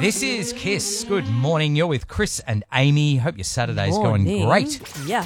This is Kiss. Good morning. You're with Chris and Amy. Hope your Saturday's Morning. going great. Yeah.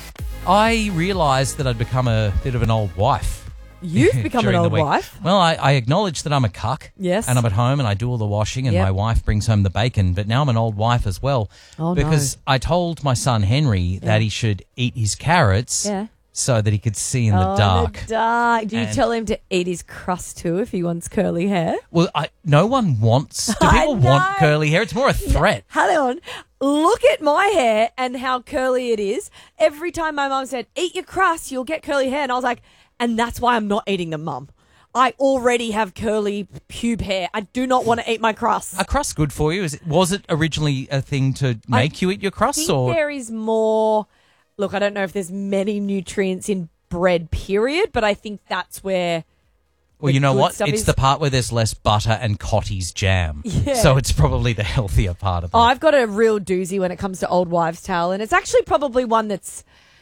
I realised that I'd become a bit of an old wife. You've become an during the old week. wife. Well, I acknowledge that I'm a cuck. Yes. And I'm at home and I do all the washing and Yep. my wife brings home the bacon. But now I'm an old wife as well. Oh, no. Because I told my son Henry that he should eat his carrots Yeah. so that he could see in the dark. The dark. Do you And- tell him to eat his crust too if he wants curly hair? Well, no one wants... Do I people want know. curly hair? It's more a threat. Hang on. Look at my hair and how curly it is. Every time my mum said, eat your crust, you'll get curly hair. And I was like, and that's why I'm not eating them, Mum. I already have curly pube hair. I do not want to eat my crust. Are crusts good for you? Was it originally a thing to make you eat your I crusts? think Or there is more. Look, I don't know if there's many nutrients in bread, period, but I think that's where. well, the you know good what? stuff It's is- the part where there's less butter and Cottee's jam. Yeah. So it's probably the healthier part of it. Oh, I've got a real doozy when it comes to old wives' tale, and it's actually probably one that's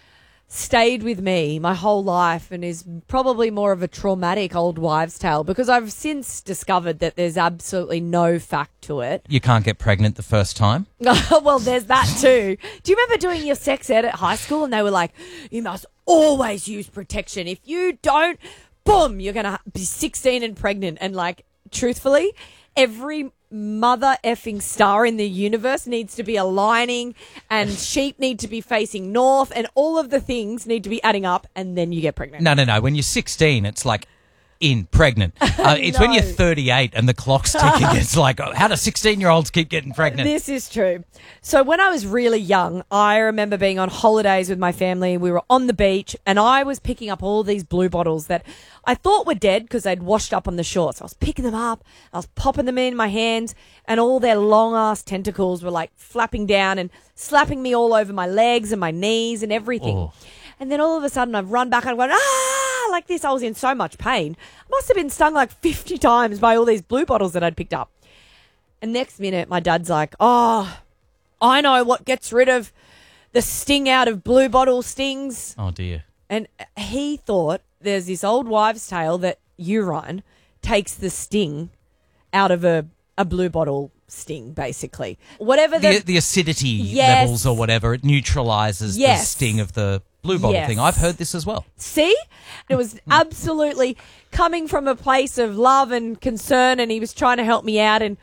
stayed with me my whole life and is probably more of a traumatic old wives' tale because I've since discovered that there's absolutely no fact to it. You can't get pregnant the first time. Well, there's that too. Do you remember doing your sex ed at high school and they were like, you must always use protection. If you don't, boom, you're going to be 16 and pregnant. And like, truthfully, every mother effing star in the universe needs to be aligning and sheep need to be facing north and all of the things need to be adding up and then you get pregnant. No. When you're 16, it's like pregnant. It's when No. you're 38 and the clock's ticking. It's like, how do 16-year-olds keep getting pregnant? This is true. So when I was really young, I remember being on holidays with my family. We were on the beach and I was picking up all these blue bottles that I thought were dead because they'd washed up on the shore. So I was picking them up, I was popping them in my hands and all their long-ass tentacles were like flapping down and slapping me all over my legs and my knees and everything. Oh. And then all of a sudden I've run back and I'm going, like this. I was in so much pain. I must have been stung like 50 times by all these blue bottles that I'd picked up. And next minute, my dad's like, oh, I know what gets rid of the sting out of blue bottle stings. Oh, dear. And he thought there's this old wives' tale that urine takes the sting out of a blue bottle sting, basically. Whatever The acidity Yes. levels or whatever, it neutralises the Yes. sting of the blue bottle Yes. thing. I've heard this as well. See? It was absolutely coming from a place of love and concern, and he was trying to help me out, and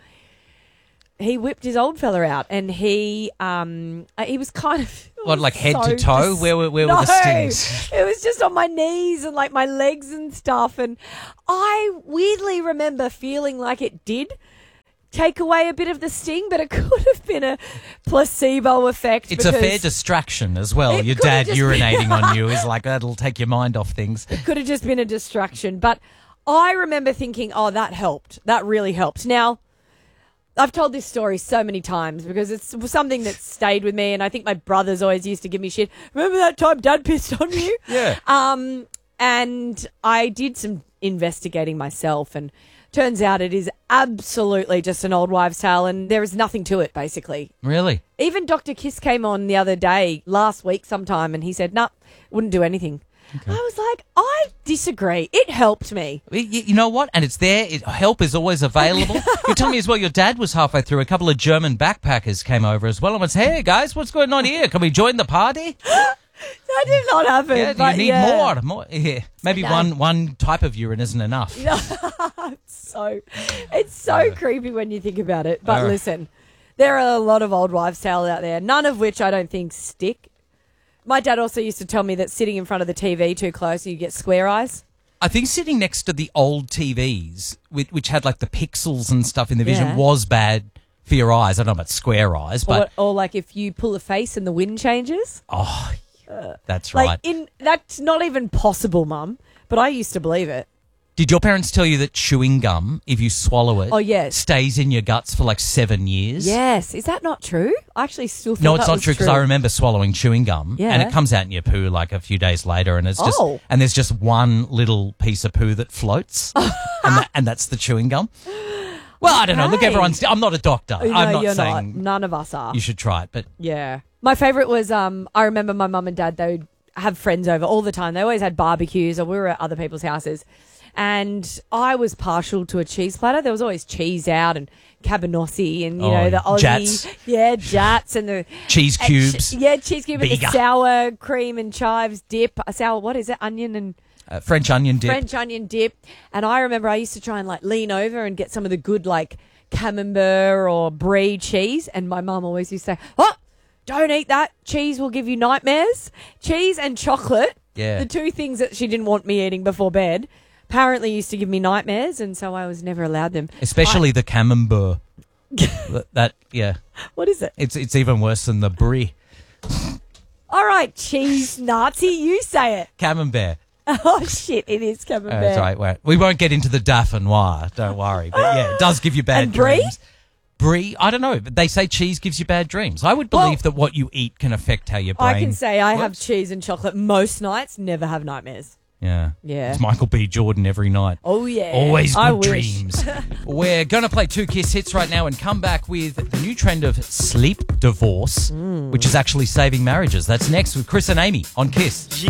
he whipped his old fella out, and he was kind of... What, like head so to toe? Where were the stings? It was just on my knees and like my legs and stuff, and I weirdly remember feeling like it did take away a bit of the sting, but it could have been a placebo effect. It's a fair because distraction as well. It Your could have dad just urinating on you is like, that'll take your mind off things. It could have just been a distraction. But I remember thinking, oh, that helped. That really helped. Now, I've told this story so many times because it's something that stayed with me, and I think my brothers always used to give me shit. Remember that time Dad pissed on you? Yeah. And I did some investigating myself, and turns out it is absolutely just an old wives' tale, and there is nothing to it, basically. Really? Even Dr. Kiss came on the other day, last week sometime, and he said, nah, wouldn't do anything. I was like, I disagree. It helped me. You know what? And it's there. Help is always available. You tell me as well, your dad was halfway through. A couple of German backpackers came over as well and went, hey, guys, what's going on here? Can we join the party? That did not happen. Yeah, but you need yeah. more. Yeah. Maybe No. one type of urine isn't enough. It's so creepy when you think about it. But Uh. listen, there are a lot of old wives' tales out there, none of which I don't think stick. My dad also used to tell me that sitting in front of the TV too close, you get square eyes. I think sitting next to the old TVs, which had like the pixels and stuff in the vision, Yeah. was bad for your eyes. I don't know about square eyes, but Or like if you pull a face and the wind changes. that's Like right. that's not even possible, Mum. But I used to believe it. Did your parents tell you that chewing gum, if you swallow it, Oh, yes. stays in your guts for like 7 years? Yes. Is that not true? I actually still thought No, that it's not was true because I remember swallowing chewing gum, Yeah. and it comes out in your poo like a few days later, and it's just Oh. and there's just one little piece of poo that floats, and that's the chewing gum. Well, I don't know. Look, Okay. I'm not a doctor. No, I'm not you're saying not. None of us are. you should try it, but Yeah. My favourite was, I remember my mum and dad, they would have friends over all the time. They always had barbecues or we were at other people's houses. And I was partial to a cheese platter. There was always cheese out and cabanossi and, Oh, the Aussie. Jats. Yeah, Jats and the... Cheese cubes. cheese cube and the Bigger. sour cream and chives dip. Sour, what is it? Onion and... French onion dip. French onion dip. And I remember I used to try and lean over and get some of the good camembert or brie cheese. And my mum always used to say, oh, don't eat that. Cheese will give you nightmares. Cheese and chocolate, Yeah. the two things that she didn't want me eating before bed, apparently used to give me nightmares. And so I was never allowed them. Especially the camembert. Yeah. What is it? It's even worse than the brie. All right, cheese Nazi, you say it. Camembert. Oh, shit, it is camembert. That's right. Well, we won't get into the Dauphinois. Don't worry. But yeah, it does give you bad And brie? dreams. Brie, I don't know. But they say cheese gives you bad dreams. I would believe that what you eat can affect how your brain I can say I have works. cheese and chocolate most nights, never have nightmares. Yeah. Yeah. It's Michael B. Jordan every night. Oh, yeah. Always I good wish. dreams. We're going to play 2 Kiss hits right now and come back with the new trend of sleep divorce, which is actually saving marriages. That's next with Chris and Amy on Kiss.